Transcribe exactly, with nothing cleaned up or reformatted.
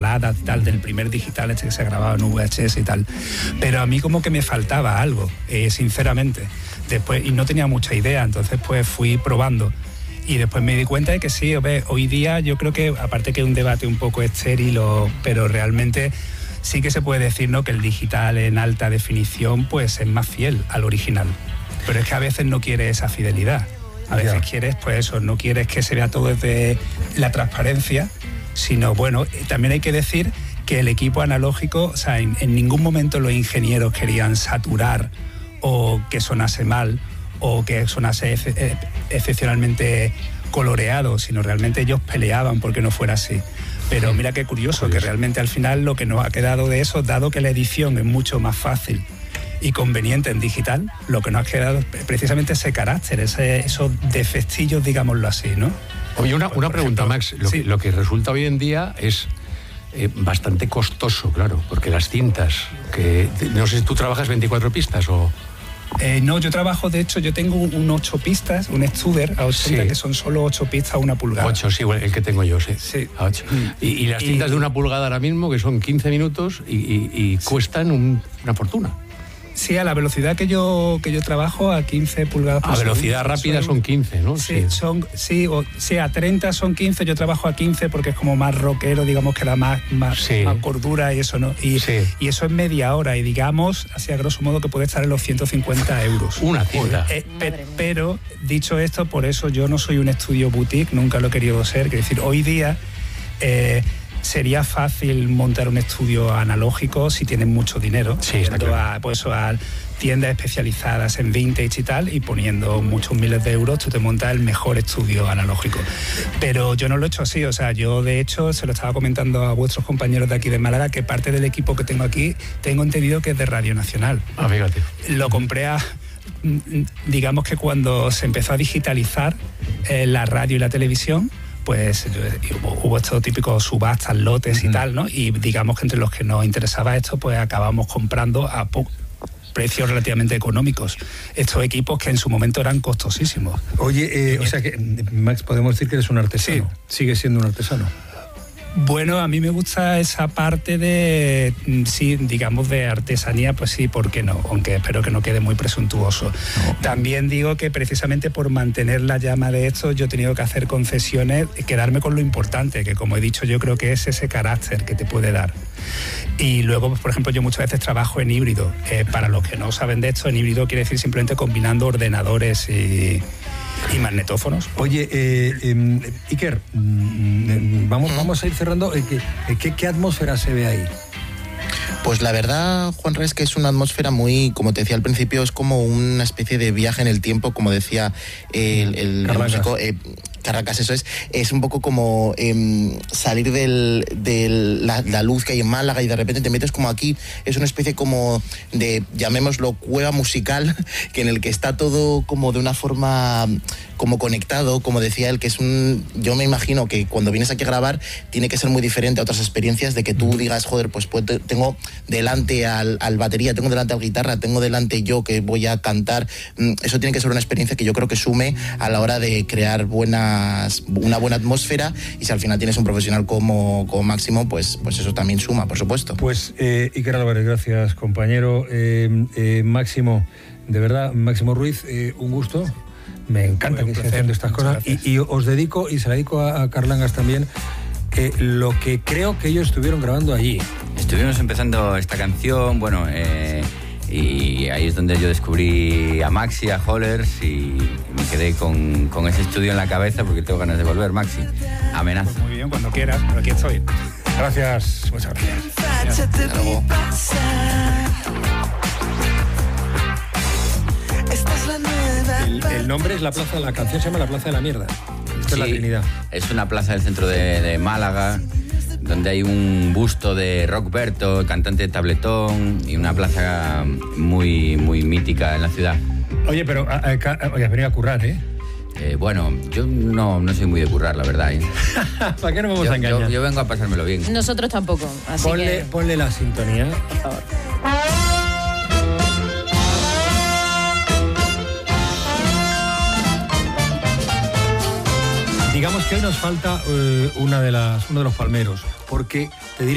baladas y tal, del primer digital este que se grababa en V H S y tal. Pero a mí como que me faltaba algo, eh, sinceramente. Después, y no tenía mucha idea, entonces pues fui probando. Y después me di cuenta de que sí, hoy día yo creo que, aparte que es un debate un poco estéril, o, pero realmente sí que se puede decir, ¿no?, que el digital en alta definición pues es más fiel al original. Pero es que a veces no quieres esa fidelidad. A veces yeah. quieres, pues eso, no quieres que se vea todo desde la transparencia, sino, bueno, también hay que decir que el equipo analógico, o sea, en, en ningún momento los ingenieros querían saturar o que sonase mal, o que sonase ex- excepcionalmente coloreado, sino realmente ellos peleaban porque no fuera así. Pero mira qué curioso, curioso, que realmente al final lo que nos ha quedado de eso, dado que la edición es mucho más fácil y conveniente en digital, lo que nos ha quedado es precisamente ese carácter, ese, esos defectillos, digámoslo así, ¿no? Oye, una, una pregunta, ejemplo, Max. Lo, sí. que, lo que resulta hoy en día es eh, bastante costoso, claro, porque las cintas, que no sé si tú trabajas veinticuatro pistas o... Eh, no, yo trabajo, de hecho, yo tengo un, un ocho pistas, un Studer a ochenta, sí. que son solo ocho pistas a una pulgada. ocho, sí, el que tengo yo, sí. sí. A ocho. Mm. Y, y las cintas y, de una pulgada ahora mismo, que son quince minutos y, y, y sí. cuestan un, una fortuna. Sí, a la velocidad que yo que yo trabajo, a quince pulgadas por segundo. A velocidad segundo, rápida son, son quince, ¿no? Sí, sí. Son, sí, o, sí, a treinta son quince, yo trabajo a quince porque es como más rockero, digamos que da más, más, sí. más cordura y eso, ¿no? Y, sí. y eso es media hora y digamos, así a grosso modo, que puede estar en los ciento cincuenta euros. Una cinta. Eh, pe, pero, dicho esto, por eso yo no soy un estudio boutique, nunca lo he querido ser, quiero decir, hoy día... Eh, sería fácil montar un estudio analógico si tienen mucho dinero, sí, está claro. a, pues, a tiendas especializadas en vintage y tal, y poniendo muchos miles de euros tú te montas el mejor estudio analógico. Pero yo no lo he hecho así, o sea, yo de hecho se lo estaba comentando a vuestros compañeros de aquí de Málaga, que parte del equipo que tengo aquí tengo entendido que es de Radio Nacional. Ah, fíjate. Lo compré a... digamos que cuando se empezó a digitalizar eh, la radio y la televisión, pues hubo, hubo estos típicos subastas, lotes uh-huh. y tal, ¿no? Y digamos que entre los que nos interesaba esto, pues acabamos comprando a po- precios relativamente económicos estos equipos que en su momento eran costosísimos. Oye, eh, o sea que, Max, podemos decir que eres un artesano. Sí. Sigues siendo un artesano. Bueno, a mí me gusta esa parte de, sí, digamos, de artesanía, pues sí, ¿por qué no? Aunque espero que no quede muy presuntuoso. No. También digo que precisamente por mantener la llama de esto, yo he tenido que hacer concesiones, quedarme con lo importante, que como he dicho, yo creo que es ese carácter que te puede dar. Y luego, por ejemplo, yo muchas veces trabajo en híbrido. Eh, para los que no saben de esto, en híbrido quiere decir simplemente combinando ordenadores y... y magnetófonos. Oye, eh, eh, Iker, vamos, vamos a ir cerrando. Eh, ¿qué, qué atmósfera se ve ahí? Pues la verdad, Juanra, es que es una atmósfera muy, como te decía al principio, es como una especie de viaje en el tiempo, como decía el, el, el músico... Eh, Caracas, eso es, es un poco como eh, salir de del, la, la luz que hay en Málaga y de repente te metes como aquí, es una especie como de, llamémoslo, cueva musical, que en el que está todo como de una forma como conectado, como decía él, que es un, yo me imagino que cuando vienes aquí a grabar tiene que ser muy diferente a otras experiencias, de que tú digas, joder, pues, pues tengo delante al, al batería, tengo delante al guitarra, tengo delante yo que voy a cantar, eso tiene que ser una experiencia que yo creo que sume a la hora de crear buena una buena atmósfera, y si al final tienes un profesional como, como Máximo, pues, pues eso también suma, por supuesto. Pues eh, Iker Álvarez, gracias, compañero. Eh, eh, Máximo, de verdad, Máximo Ruiz, eh, un gusto. Me encanta que estén haciendo estas cosas. Y, y os dedico, y se la dedico a, a Carlangas también, eh, lo que creo que ellos estuvieron grabando allí. Estuvimos empezando esta canción, bueno... Eh... y ahí es donde yo descubrí a Maxi, a Hollers, y me quedé con, con ese estudio en la cabeza porque tengo ganas de volver, Maxi. Amenaza. Pues muy bien, cuando quieras, pero aquí estoy. Gracias, muchas gracias. Hasta luego. El, el nombre es la plaza, la canción se llama La Plaza de la Mierda. Esta sí, es la Trinidad. Es una plaza del centro de, de Málaga, donde hay un busto de Rockberto, cantante de tabletón, y una plaza muy, muy mítica en la ciudad. Oye, pero hoy has venido a currar, ¿eh? Eh, bueno, yo no, no soy muy de currar, la verdad, ¿eh? ¿Para qué nos vamos yo, a engañar? Yo, yo vengo a pasármelo bien. Nosotros tampoco, así ponle, que... Ponle la sintonía. Por favor. Digamos que hoy nos falta uh, una de las, uno de los palmeros, porque